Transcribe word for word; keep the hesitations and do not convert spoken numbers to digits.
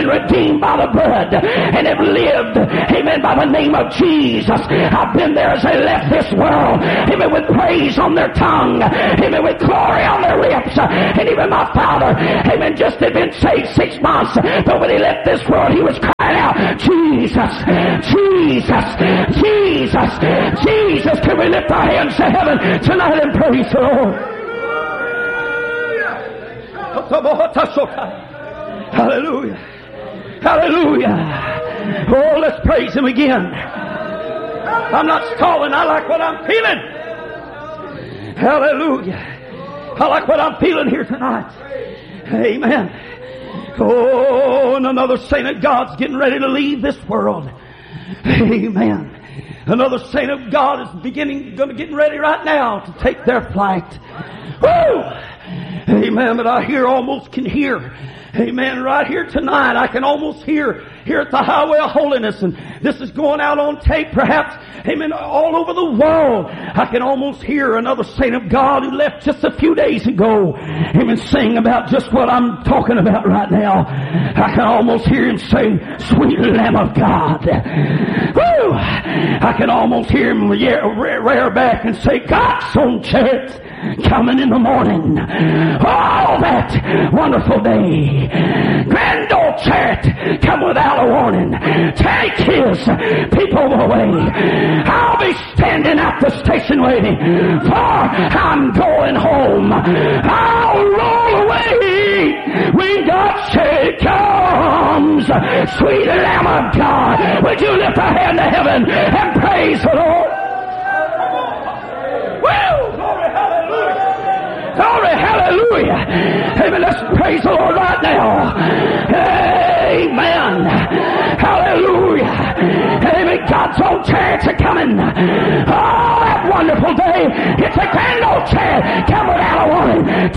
redeemed by the blood and have lived, amen, by the name of Jesus. I've been there as they left this world, amen, with praise on their tongue, amen, with glory on their lips. And even my father, amen, just had been saved six months, but when he left this world, he was crying out, Jesus, Jesus, Jesus, Jesus. Can we lift our hands to heaven tonight and praise the Lord? Hallelujah. Hallelujah. Oh, let's praise Him again. I'm not stalling. I like what I'm feeling. Hallelujah. I like what I'm feeling here tonight. Amen. Oh, and another saint of God's getting ready to leave this world. Amen. Another saint of God is beginning, going to get ready right now to take their flight. Woo! Amen. But I hear, almost can hear. Amen. Right here tonight, I can almost hear here at the Highway of Holiness, and this is going out on tape, perhaps. Amen. All over the world, I can almost hear another saint of God who left just a few days ago. Amen. Sing about just what I'm talking about right now. I can almost hear him say, "Sweet Lamb of God." Woo! I can almost hear him rear back and say, "God's own chariot coming in the morning." Oh, that wonderful day. Grand old chariot come without a warning. Take His people away. I'll be standing at the station waiting, for I'm going home. I'll roll away when God's chariot comes. Sweet Lamb of God, would you lift a hand to heaven and praise the Lord? Woo! Glory, hallelujah! Glory, hallelujah! Amen. Let's praise the Lord right now. Amen. Hallelujah. Amen. God's own chariots are coming. Oh, that wonderful day. It's a grand old chariot. Come without a warning.